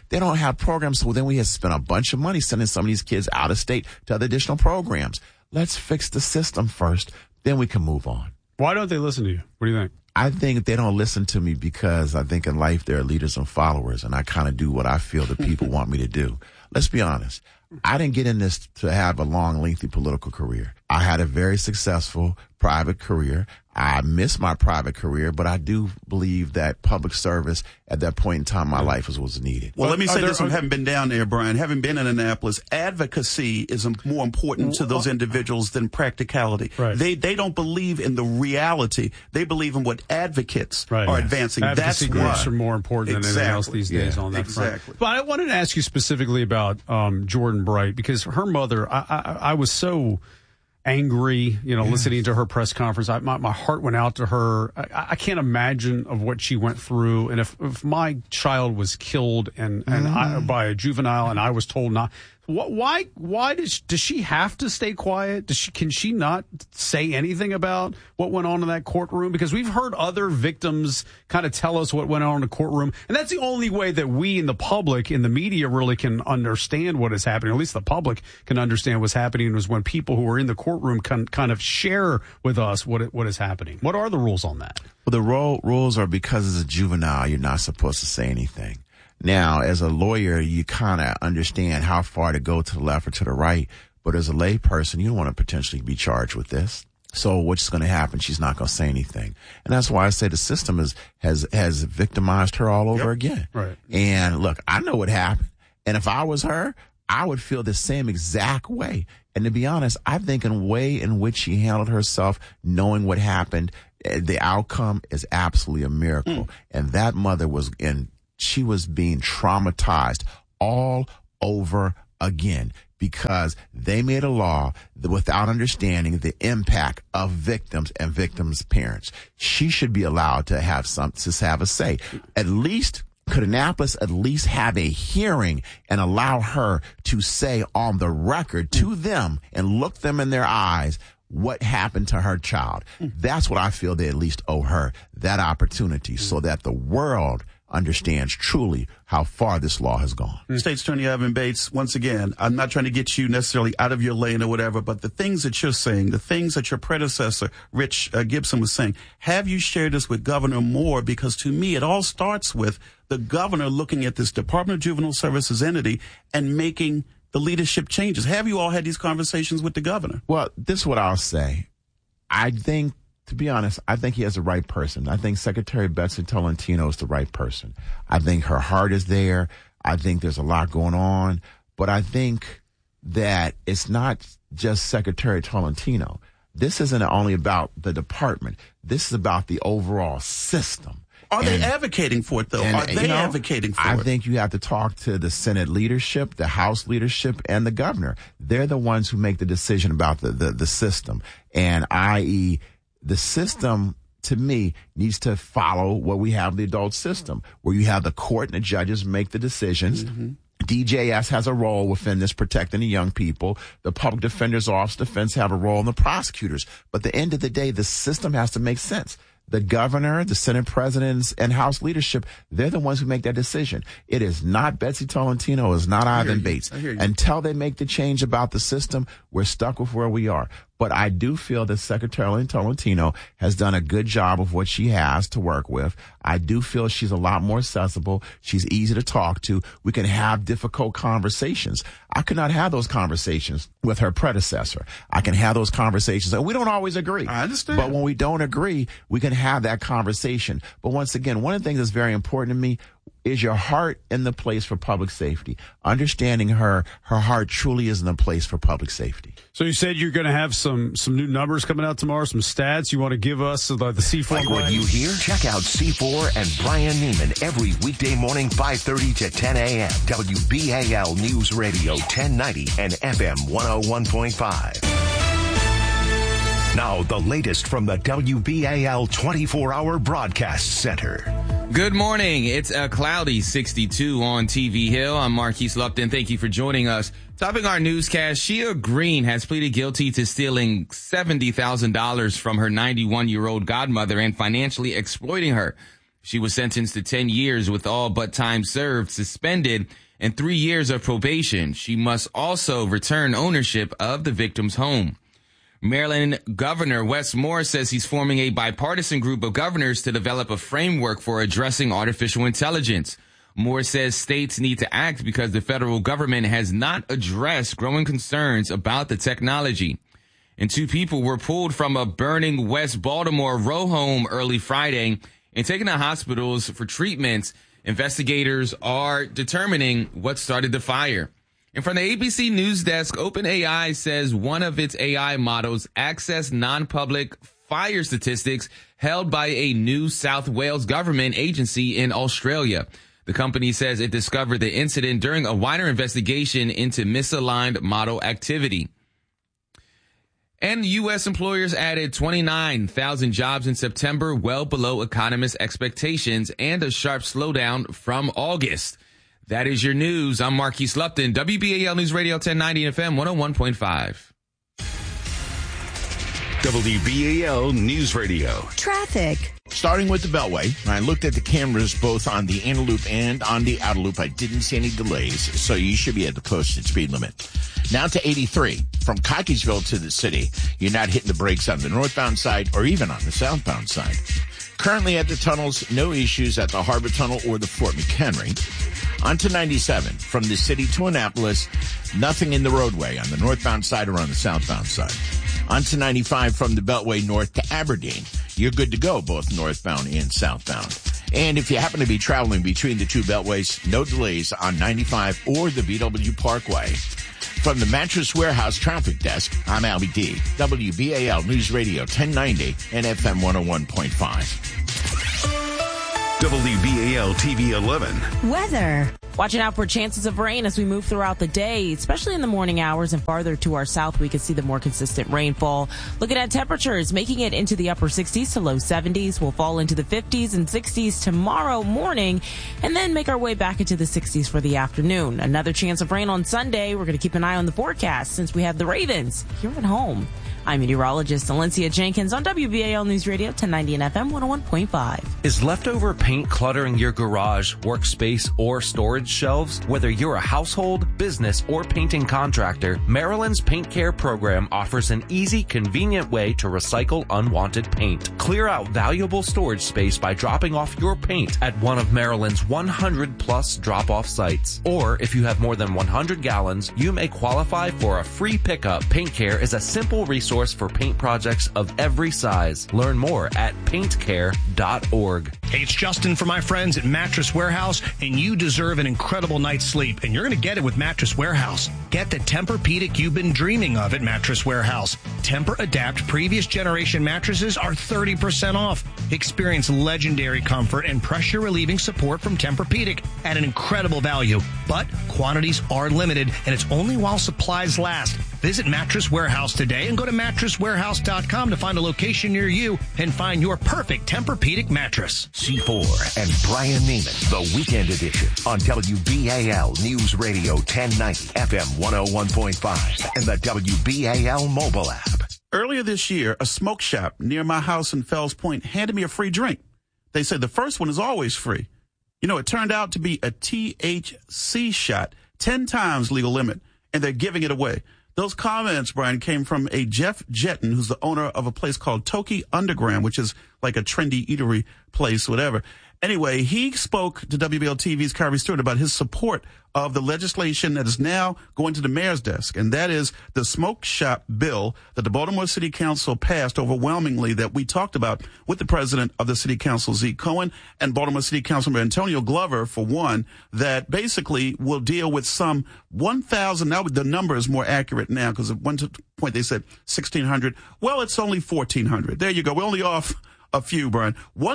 So then we had spent a bunch of money sending some of these kids out of state to other additional programs. Let's fix the system first, then we can move on. Why don't they listen to you? What do you think? I think they don't listen to me because I think in life there are leaders and followers, and I kind of do what I feel the people want me to do. Let's be honest. I didn't get in this to have a long, lengthy political career. I had a very successful private career. I miss my private career, but I do believe that public service at that point in time in my life was needed. Well, let me say this. I haven't been down there, Brian. Having been in Annapolis, advocacy is more important to those individuals than practicality. Right. They don't believe in the reality. They believe in what advocates are advancing. Advocacy groups are more important than anything else these days on that front. But I wanted to ask you specifically about Jordan Bright, because her mother, I was so angry, listening to her press conference. My heart went out to her. I can't imagine of what she went through. And if my child was killed and by a juvenile and I was told not, Why does she have to stay quiet? Can she not say anything about what went on in that courtroom? Because we've heard other victims kind of tell us what went on in the courtroom, and that's the only way that we in the public, in the media, really can understand what is happening. At least the public can understand what's happening, is when people who are in the courtroom can kind of share with us what is happening. What are the rules on that? Well, the rules are, because it's a juvenile, you're not supposed to say anything. Now, as a lawyer, you kind of understand how far to go to the left or to the right. But as a lay person, you don't want to potentially be charged with this. So what's going to happen? She's not going to say anything. And that's why I say the system has victimized her all over again. Right. And look, I know what happened. And if I was her, I would feel the same exact way. And to be honest, I think in the way in which she handled herself, knowing what happened, the outcome is absolutely a miracle. And that mother she was being traumatized all over again, because they made a law without understanding the impact of victims and victims' parents. She should be allowed to have a say. At least could Annapolis at least have a hearing and allow her to say on the record to them and look them in their eyes what happened to her child. That's what I feel they at least owe her, that opportunity, so that the world understands truly how far this law has gone. State's Attorney Evan Bates, once again, I'm not trying to get you necessarily out of your lane or whatever, but the things that you're saying, the things that your predecessor, Rich Gibson, was saying, have you shared this with Governor Moore? Because to me, it all starts with the governor looking at this Department of Juvenile Services entity and making the leadership changes. Have you all had these conversations with the governor? Well, this is what I'll say. I think, to be honest, I think he has the right person. I think Secretary Betsy Tolentino is the right person. I think her heart is there. I think there's a lot going on. But I think that it's not just Secretary Tolentino. This isn't only about the department. This is about the overall system. Are they advocating for it, though? Are they advocating for it? I think you have to talk to the Senate leadership, the House leadership, and the governor. They're the ones who make the decision about the system. And i.e., the system, to me, needs to follow what we have in the adult system, where you have the court and the judges make the decisions. DJS has a role within this, protecting the young people. The public defender's office, defense have a role, and the prosecutors. But at the end of the day, the system has to make sense. The governor, the Senate presidents, and House leadership, they're the ones who make that decision. It is not Betsy Tolentino. It's not Ivan Bates. Until they make the change about the system, we're stuck with where we are. But I do feel that Secretary Tolentino has done a good job of what she has to work with. I do feel she's a lot more accessible. She's easy to talk to. We can have difficult conversations. I could not have those conversations with her predecessor. I can have those conversations, and we don't always agree. I understand. But when we don't agree, we can have that conversation. But once again, one of the things that's very important to me is your heart in the place for public safety. Understanding her heart truly is in the place for public safety. So you said you're going to have some new numbers coming out tomorrow, some stats you want to give us about the C4. Like what you hear? Check out C4 and Brian Neiman every weekday morning, 5:30 to 10 a.m. WBAL News Radio 1090 and FM 101.5. Now, the latest from the WBAL 24-hour broadcast center. Good morning. It's a cloudy 62 on TV Hill. I'm Marquise Lupton. Thank you for joining us. Topping our newscast, Shia Green has pleaded guilty to stealing $70,000 from her 91-year-old godmother and financially exploiting her. She was sentenced to 10 years with all but time served, suspended, and 3 years of probation. She must also return ownership of the victim's home. Maryland Governor Wes Moore says he's forming a bipartisan group of governors to develop a framework for addressing artificial intelligence. Moore says states need to act because the federal government has not addressed growing concerns about the technology. And 2 people were pulled from a burning West Baltimore row home early Friday and taken to hospitals for treatments. Investigators are determining what started the fire. And from the ABC News Desk, OpenAI says one of its AI models accessed non-public fire statistics held by a New South Wales government agency in Australia. The company says it discovered the incident during a wider investigation into misaligned model activity. And U.S. employers added 29,000 jobs in September, well below economists' expectations and a sharp slowdown from August. That is your news. I'm Marquise Lupton, WBAL News Radio 1090 FM 101.5. WBAL News Radio. Traffic. Starting with the Beltway, I looked at the cameras both on the inner loop and on the outer loop. I didn't see any delays, so you should be at the posted speed limit. Now to 83. From Cockeysville to the city, you're not hitting the brakes on the northbound side or even on the southbound side. Currently at the tunnels, no issues at the Harbor Tunnel or the Fort McHenry. On to 97. From the city to Annapolis, nothing in the roadway on the northbound side or on the southbound side. On to 95 from the Beltway north to Aberdeen. You're good to go, both northbound and southbound. And if you happen to be traveling between the two beltways, no delays on 95 or the BW Parkway. From the Mattress Warehouse Traffic Desk, I'm Albie D. WBAL News Radio 1090 and FM 101.5. WBAL TV 11. Weather. Watching out for chances of rain as we move throughout the day, especially in the morning hours and farther to our south, we can see the more consistent rainfall. Looking at temperatures, making it into the upper 60s to low 70s. We'll fall into the 50s and 60s tomorrow morning and then make our way back into the 60s for the afternoon. Another chance of rain on Sunday. We're going to keep an eye on the forecast since we have the Ravens here at home. I'm meteorologist Alencia Jenkins on WBAL News Radio 1090 and FM 101.5. Is leftover paint cluttering your garage, workspace, or storage shelves? Whether you're a household, business, or painting contractor, Maryland's Paint Care program offers an easy, convenient way to recycle unwanted paint. Clear out valuable storage space by dropping off your paint at one of Maryland's 100-plus drop-off sites. Or if you have more than 100 gallons, you may qualify for a free pickup. Paint Care is a simple resource for paint projects of every size. Learn more at paintcare.org. Hey, it's Justin from my friends at Mattress Warehouse, and you deserve an incredible night's sleep, and you're going to get it with Mattress Warehouse. Get the Tempur-Pedic you've been dreaming of at Mattress Warehouse. Tempur-Adapt previous generation mattresses are 30% off. Experience legendary comfort and pressure-relieving support from Tempur-Pedic at an incredible value. But quantities are limited, and it's only while supplies last. Visit Mattress Warehouse today and go to mattresswarehouse.com to find a location near you and find your perfect Tempur-Pedic mattress. C4 and Brian Neiman, the Weekend Edition on WBAL News Radio 1090 FM 101.5 and the WBAL mobile app. Earlier this year, a smoke shop near my house in Fells Point handed me a free drink. They said the first one is always free. You know, it turned out to be a THC shot, 10 times legal limit, and they're giving it away. Those comments, Brian, came from a Jeff Jetton, who's the owner of a place called Toki Underground, which is like a trendy eatery place, whatever. Anyway, he spoke to WBL TV's Kyrie Stewart about his support of the legislation that is now going to the mayor's desk, and that is the smoke shop bill that the Baltimore City Council passed overwhelmingly that we talked about with the president of the City Council, Zeke Cohen, and Baltimore City Councilman Antonio Glover, for one, that basically will deal with some 1,000. Now the number is more accurate now because at one point they said 1,600. Well, it's only 1,400. There you go. We're only off a few, Brian.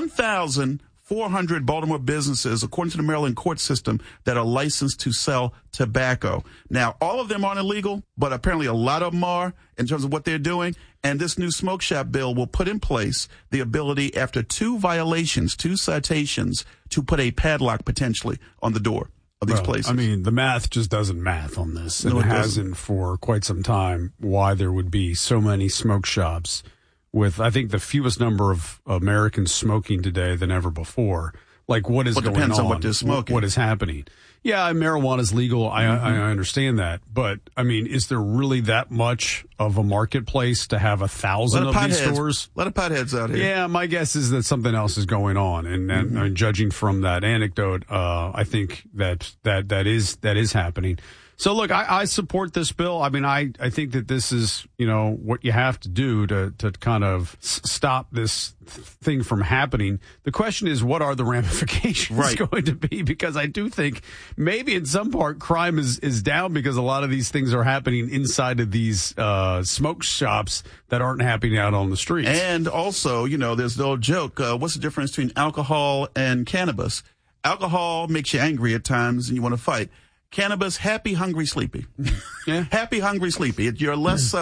1,400 Baltimore businesses, according to the Maryland court system, that are licensed to sell tobacco. Now, all of them aren't illegal, but apparently a lot of them are in terms of what they're doing. And this new smoke shop bill will put in place the ability, after 2 violations, 2 citations, to put a padlock potentially on the door of these places. I mean, the math just doesn't math on this. And it hasn't for quite some time, why there would be so many smoke shops with, I think, the fewest number of Americans smoking today than ever before. Like, what is going on? Depends on what they're smoking. What is happening? Yeah, marijuana is legal. I understand that. But, I mean, is there really that much of a marketplace to have 1,000 of these stores? A lot of potheads out here. Yeah, my guess is that something else is going on. And judging from that anecdote, I think that is happening. So, look, I support this bill. I mean, I think that this is, you know, what you have to do to kind of stop this thing from happening. The question is, what are the ramifications going to be? Because I do think maybe in some part crime is down because a lot of these things are happening inside of these smoke shops that aren't happening out on the streets. And also, you know, there's the old joke, what's the difference between alcohol and cannabis? Alcohol makes you angry at times and you want to fight. Cannabis, happy, hungry, sleepy. Yeah. Happy, hungry, sleepy. You're less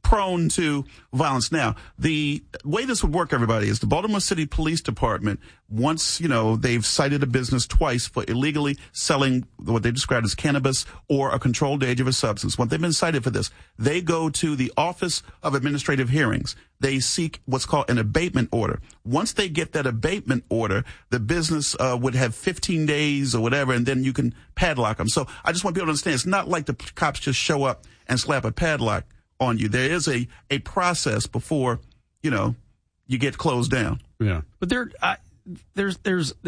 prone to violence. Now, the way this would work, everybody, is the Baltimore City Police Department, once, they've cited a business twice for illegally selling what they described as cannabis or a controlled dangerous substance. Once they've been cited for this, they go to the Office of Administrative Hearings. They seek what's called an abatement order. Once they get that abatement order, the business would have 15 days or whatever, and then you can padlock them. So I just want people to understand, it's not like the cops just show up and slap a padlock on you. There is a process before, you get closed down. Yeah. But there's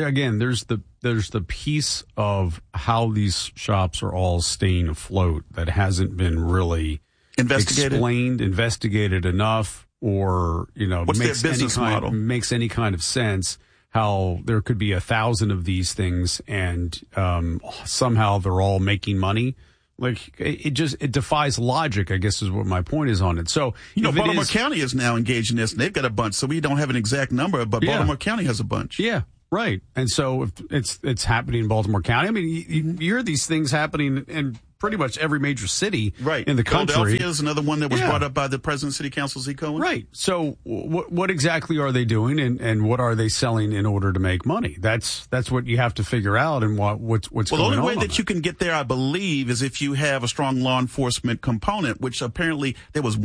the piece of how these shops are all staying afloat that hasn't been really investigated enough, or what's their business model? Makes any kind of sense. How there could be 1,000 of these things and somehow they're all making money. Like, it defies logic, I guess, is what my point is on it. So, Baltimore County is now engaged in this, and they've got a bunch. So we don't have an exact number, but Baltimore County has a bunch. Yeah, right. And so if it's happening in Baltimore County. I mean, you hear these things happening in pretty much every major city in the country. Philadelphia is another one that was brought up by the President of City Council, Z. Cohen. Right. So what exactly are they doing, and what are they selling in order to make money? That's what you have to figure out, and what's going on. Well, the only way that you can get there, I believe, is if you have a strong law enforcement component, which apparently there was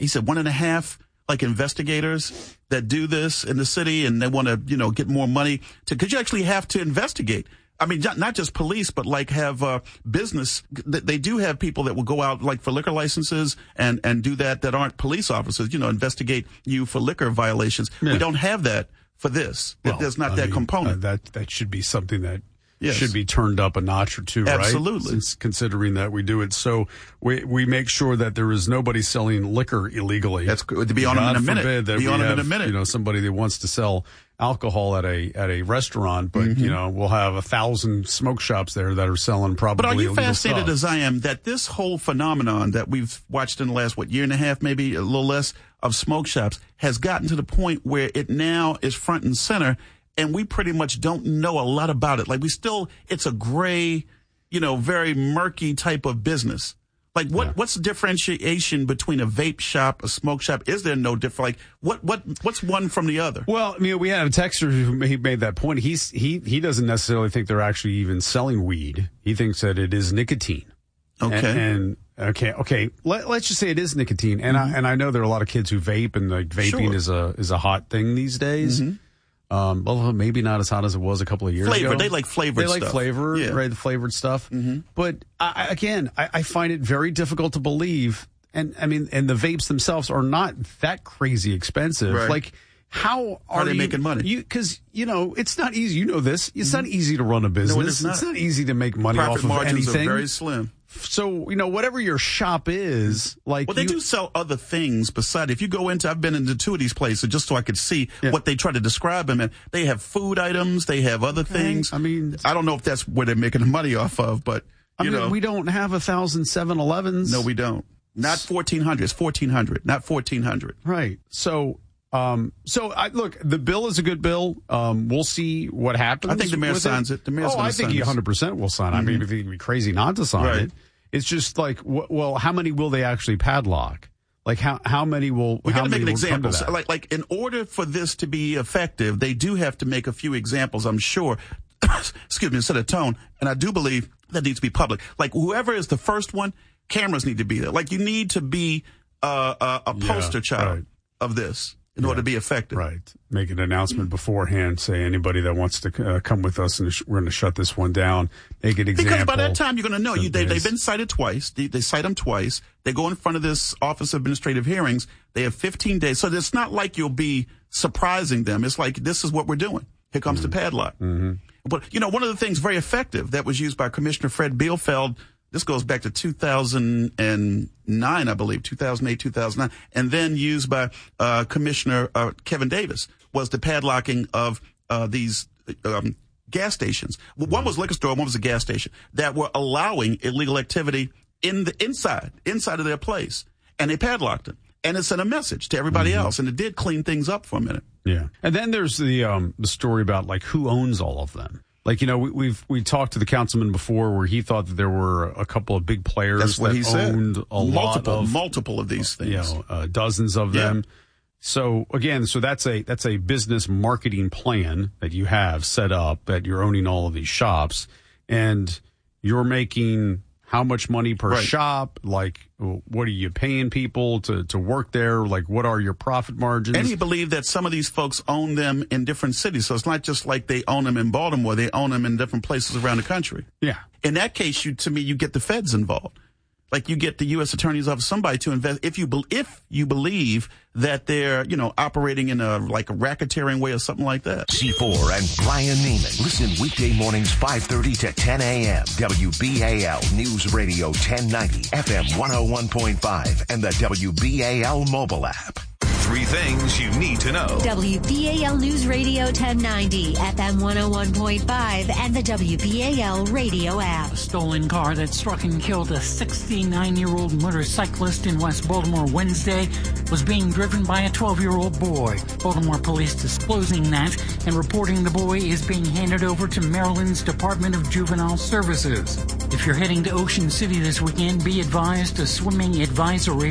1.5 investigators that do this in the city, and they want to, get more money because you actually have to investigate. I mean, not just police, but have business. They do have people that will go out for liquor licenses and do that aren't police officers, investigate you for liquor violations. Yeah. We don't have that for this. Well, there's not that component. That should be something that should be turned up a notch or two, Absolutely. Right? Considering that we do it. So we make sure that there is nobody selling liquor illegally. That's to be on them in a minute. That be on them in a minute. Somebody that wants to sell alcohol at a restaurant, but we'll have 1,000 smoke shops there that are selling probably. But are you fascinated stuff. As I am that this whole phenomenon that we've watched in the last year and a half, maybe a little less, of smoke shops has gotten to the point where it now is front and center, and we pretty much don't know a lot about it. It's a gray, very murky type of business. What's the differentiation between a vape shop, a smoke shop? Is there no difference? What's one from the other? Well, we had a texter who made that point. He doesn't necessarily think they're actually even selling weed. He thinks that it is nicotine. Okay. Okay. Let's just say it is nicotine. And I know there are a lot of kids who vape, and vaping is a hot thing these days. Mm-hmm. Well, maybe not as hot as it was a couple of years ago. They like flavored stuff. They like flavor, right? The flavored stuff. Mm-hmm. But I find it very difficult to believe. And and the vapes themselves are not that crazy expensive. Right. How are they making money? Because, it's not easy. You know this. It's not easy to run a business. No, it is not. It's not easy to make money Profit off of margins anything. Are very slim. So, whatever your shop is, Well, they do sell other things besides. If you go into, I've been into two of these places just so I could see what they try to describe them. And they have food items. They have other things. I don't know if that's where they're making the money off of, but, we don't have 1,000 7-Elevens. No, we don't. Not 1,400. It's 1,400, not 1,400. Right. So, look, the bill is a good bill. We'll see what happens. I think the mayor signs it. The mayor's I think he 100% will sign it. Mm-hmm. I mean, it'd be crazy not to sign it. It's just how many will they actually padlock? How many will? We got to make an example. So, in order for this to be effective, they do have to make a few examples. I'm sure. Excuse me, set a tone, and I do believe that needs to be public. Whoever is the first one, cameras need to be there. You need to be a poster child of this. In order to be effective. Right. Make an announcement beforehand. Say anybody that wants to come with us, and we're going to shut this one down. Make an example. Because by that time, you're going to know. They've been cited twice. They cite them twice. They go in front of this Office of Administrative Hearings. They have 15 days. So it's not like you'll be surprising them. It's this is what we're doing. Here comes the padlock. Mm-hmm. But, one of the things very effective that was used by Commissioner Fred Bielfeld, this goes back to 2009, I believe, 2008, 2009, and then used by Commissioner Kevin Davis, was the padlocking of these gas stations. One was liquor store, one was a gas station, that were allowing illegal activity in the inside of their place, and they padlocked them. And it sent a message to everybody else, and it did clean things up for a minute. Yeah. And then there's the story about, who owns all of them. Like, we talked to the councilman before where he thought that there were a couple of big players That's what that he said. owned multiple of these things. Dozens of them. So again, that's a business marketing plan that you have set up, that you're owning all of these shops, and you're making how much money per shop? Like, what are you paying people to work there? Like, what are your profit margins? And he believed that some of these folks own them in different cities. So it's not just like they own them in Baltimore. They own them in different places around the country. Yeah. In that case, you get the feds involved. Like, you get the U.S. Attorney's Office, somebody to invest. If you believe that they're, operating in a racketeering way or something like that. C4 and Brian Neiman. Listen weekday mornings 5:30 to 10 a.m. WBAL News Radio 1090, FM 101.5, and the WBAL mobile app. 3 things you need to know. WBAL News Radio 1090, FM 101.5, and the WBAL radio app. A stolen car that struck and killed a 69-year-old motorcyclist in West Baltimore Wednesday was being driven by a 12-year-old boy. Baltimore police disclosing that and reporting the boy is being handed over to Maryland's Department of Juvenile Services. If you're heading to Ocean City this weekend, be advised a swimming advisory